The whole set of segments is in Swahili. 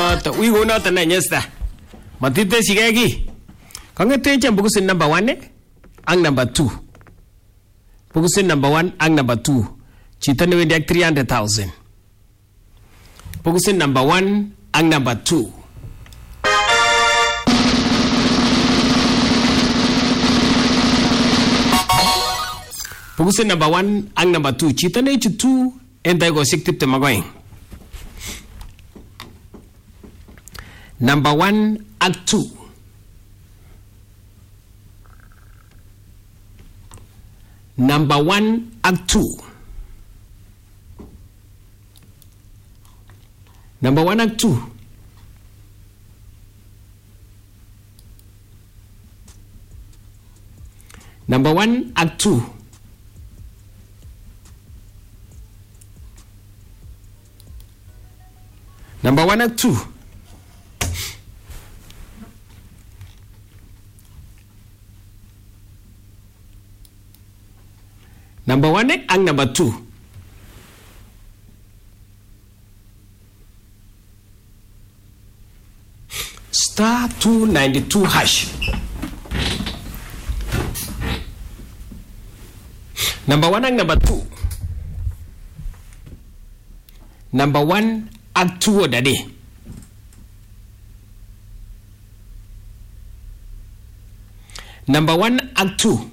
wigonoto na nyesta. Matite sigegi. Kangete bukusin number 1 ang number 2. Bukusin number 1 ang number 2. Chita ni wendy 300,000. Bukusin number 1 ang number 2. Bukusin number 1 ang number 2. Chita ni 2 entay go siktip te magoy. Number 1 and 2. Number 1 and 2. Number 1 and 2. Number 1 and 2. Number 1 and 2. Number 1 ang number 2. Star 292 hash. Number 1 ang number 2. Number 1 ang 2 dadi. Number 1 ang 2.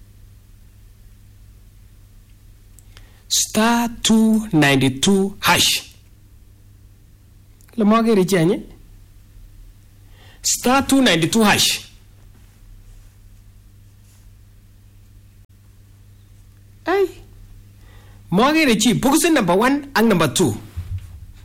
Star 292 hash. Lamage rijanye. Star 292 hash. Ay. Mage richi bukusin number 1 ang number 2.